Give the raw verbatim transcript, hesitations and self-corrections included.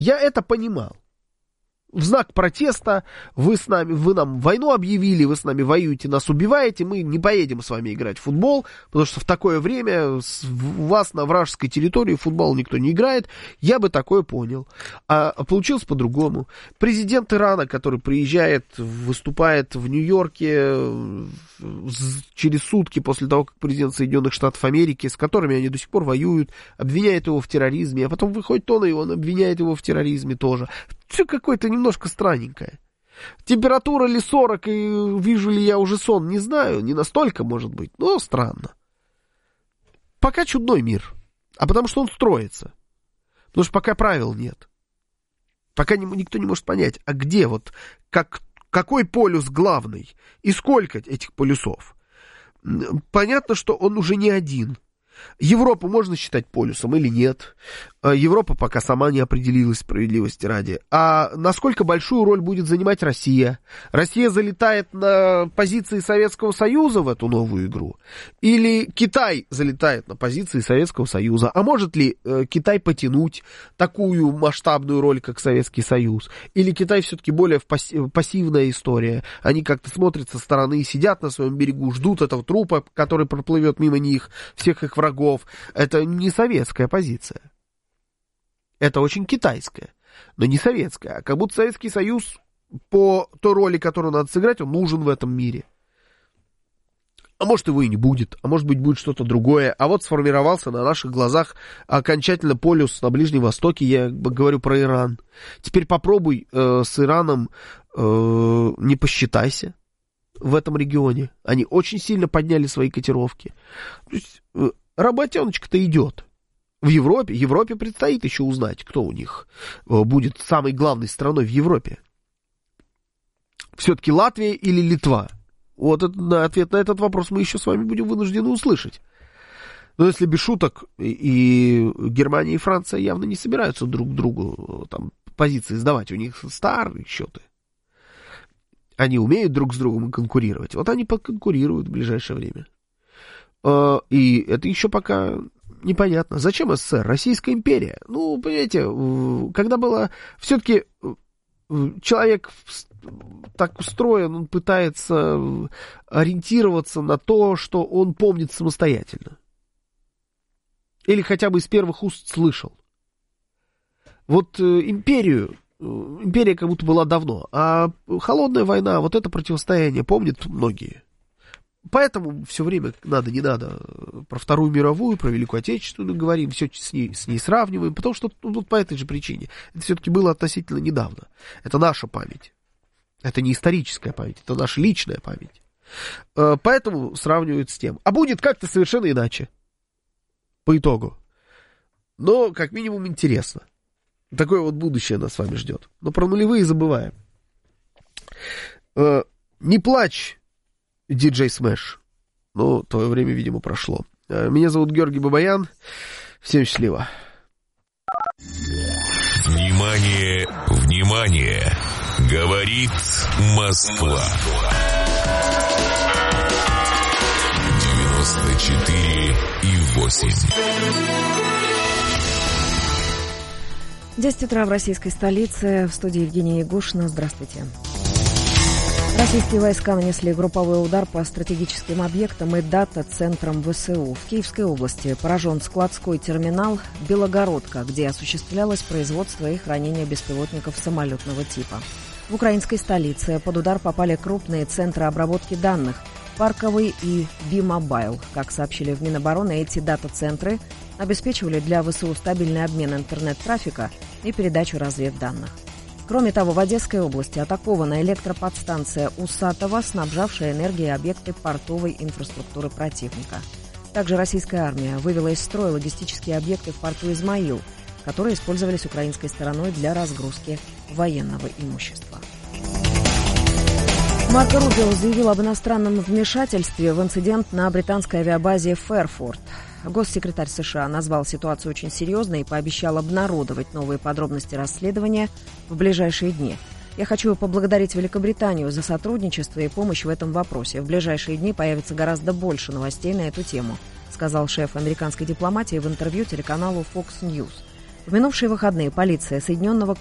Я это понимал. В знак протеста вы с нами, вы нам войну объявили, вы с нами воюете, нас убиваете, мы не поедем с вами играть в футбол, потому что в такое время у вас на вражеской территории в футбол никто не играет. Я бы такое понял. А получилось по-другому. Президент Ирана, который приезжает, выступает в Нью-Йорке через сутки после того, как президент Соединенных Штатов Америки, с которыми они до сих пор воюют, обвиняет его в терроризме, а потом выходит он, и он обвиняет его в терроризме тоже. Все какое-то немножко странненькое. Температура ли сорок, и вижу ли я уже сон, не знаю, не настолько, может быть, но странно. Пока чудной мир. А потому что он строится. Потому что пока правил нет. Пока не, никто не может понять, а где вот, как, какой полюс главный и сколько этих полюсов. Понятно, что он уже не один. Европу можно считать полюсом или нет? Европа пока сама не определилась, справедливости ради. А насколько большую роль будет занимать Россия? Россия залетает на позиции Советского Союза в эту новую игру? Или Китай залетает на позиции Советского Союза? А может ли э, Китай потянуть такую масштабную роль, как Советский Союз? Или Китай все-таки более пасс- пассивная история? Они как-то смотрят со стороны, сидят на своем берегу, ждут этого трупа, который проплывет мимо них, всех их врагов. Это не советская позиция. Это очень китайская, но не советская. А как будто Советский Союз по той роли, которую надо сыграть, он нужен в этом мире. А может, его и не будет, а может быть, будет что-то другое. А вот сформировался на наших глазах окончательно полюс на Ближнем Востоке, я говорю про Иран. Теперь попробуй э, с Ираном э, не посчитайся в этом регионе. Они очень сильно подняли свои котировки. То есть, э, работеночка-то идет. В Европе, Европе предстоит еще узнать, кто у них будет самой главной страной в Европе. Все-таки Латвия или Литва? Вот это, на ответ на этот вопрос мы еще с вами будем вынуждены услышать. Но если без шуток, и Германия и Франция явно не собираются друг другу там позиции сдавать. У них старые счеты. Они умеют друг с другом конкурировать. Вот они поконкурируют в ближайшее время. И это еще пока... непонятно. Зачем СССР? Российская империя. Ну, понимаете, когда было... Все-таки человек так устроен, он пытается ориентироваться на то, что он помнит самостоятельно. Или хотя бы из первых уст слышал. Вот империю, империя как будто была давно, а холодная война, вот это противостояние помнят многие. Поэтому все время надо, не надо про Вторую мировую, про Великую Отечественную говорим, все с ней, с ней сравниваем, потому что ну, вот по этой же причине. Это все-таки было относительно недавно. Это наша память. Это не историческая память, это наша личная память. Поэтому сравнивают с тем. А будет как-то совершенно иначе. По итогу. Но, как минимум, интересно. Такое вот будущее нас с вами ждет. Но про нулевые забываем. Не плачь, диджей Смэш. Ну, твое время, видимо, прошло. Меня зовут Георгий Бабаян. Всем счастливо. Внимание, внимание! Говорит Москва. девяносто четыре и восемь. десять утра в российской столице. В студии Евгения Ягушина. Здравствуйте. Российские войска нанесли групповой удар по стратегическим объектам и дата-центрам ВСУ. В Киевской области поражен складской терминал «Белогородка», где осуществлялось производство и хранение беспилотников самолетного типа. В украинской столице под удар попали крупные центры обработки данных – Парковый и Би-Мобайл. Как сообщили в Минобороны, эти дата-центры обеспечивали для ВСУ стабильный обмен интернет-трафика и передачу разведданных. Кроме того, в Одесской области атакована электроподстанция Усатова, снабжавшая энергией объекты портовой инфраструктуры противника. Также российская армия вывела из строя логистические объекты в порту Измаил, которые использовались украинской стороной для разгрузки военного имущества. Марко Рубио заявил об иностранном вмешательстве в инцидент на британской авиабазе Фэрфорд. Госсекретарь США назвал ситуацию очень серьезной и пообещал обнародовать новые подробности расследования в ближайшие дни. «Я хочу поблагодарить Великобританию за сотрудничество и помощь в этом вопросе. В ближайшие дни появится гораздо больше новостей на эту тему», сказал шеф американской дипломатии в интервью телеканалу Fox News. В минувшие выходные полиция Соединенного